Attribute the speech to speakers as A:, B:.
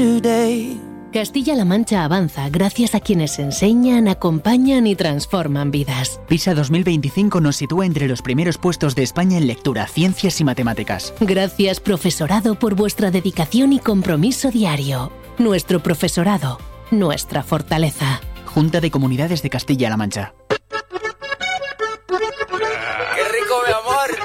A: today.
B: Castilla-La Mancha avanza gracias a quienes enseñan, acompañan y transforman vidas.
C: PISA 2025 nos sitúa entre los primeros puestos de España en lectura, ciencias y matemáticas.
B: Gracias, profesorado, por vuestra dedicación y compromiso diario. Nuestro profesorado, nuestra fortaleza.
C: Junta de Comunidades de Castilla-La Mancha.